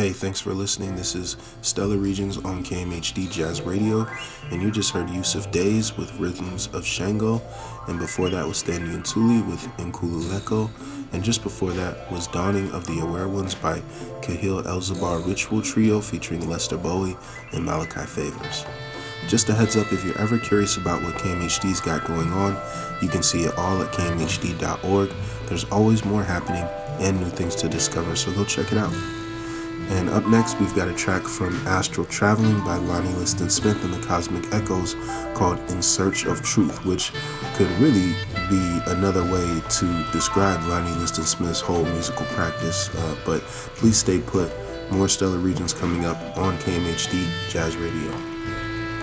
Hey, thanks for listening. This is Stellar Regions on KMHD Jazz Radio, and you just heard Yusuf Days with Rhythms of Shango, and before that was Stanley Ntuli with Nkululeko, and just before that was Dawning of the Aware Ones by Kahil Elzabar Ritual Trio featuring Lester Bowie and Malachi Favors. Just a heads up, if you're ever curious about what KMHD's got going on, you can see it all at kmhd.org. There's always more happening and new things to discover, so go check it out. And up next, we've got a track from Astral Traveling by Lonnie Liston Smith and the Cosmic Echoes called In Search of Truth, which could really be another way to describe Lonnie Liston Smith's whole musical practice. But please stay put. More Stellar Regions coming up on KMHD Jazz Radio.